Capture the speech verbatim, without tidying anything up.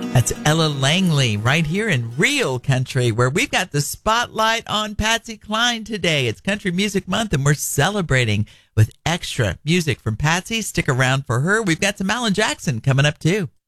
That's Ella Langley right here in Real Country, where we've got the spotlight on Patsy Cline today. It's Country Music Month, and we're celebrating with extra music from Patsy. Stick around for her. We've got some Alan Jackson coming up, too.